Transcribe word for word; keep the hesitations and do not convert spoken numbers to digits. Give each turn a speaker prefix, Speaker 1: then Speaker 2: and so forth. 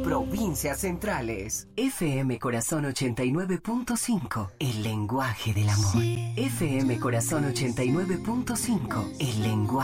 Speaker 1: provincias centrales. F M Corazón ochenta y nueve punto cinco, el lenguaje del amor. F M Corazón ochenta y nueve punto cinco, el lenguaje